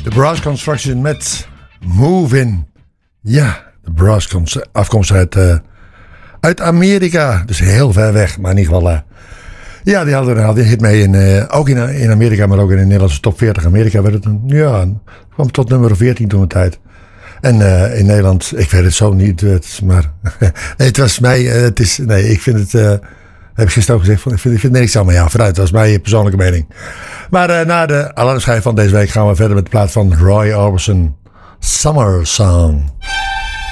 De Brass Construction met Move In. Ja, de Brass afkomstig uit Amerika. Dus heel ver weg, maar in ieder geval... ja, die hadden een hit mee ook in Amerika, maar ook in de Nederlandse top 40. Amerika werd het kwam tot nummer 14 toen de tijd. En in Nederland, ik weet het zo niet, maar nee, het was mij, ik vind het... heb ik gisteren ook gezegd, ik vind niks aan, maar ja, vooruit, dat was mijn persoonlijke mening. Maar na de alarmschijf van deze week gaan we verder met de plaat van Roy Orbison, Summer Song.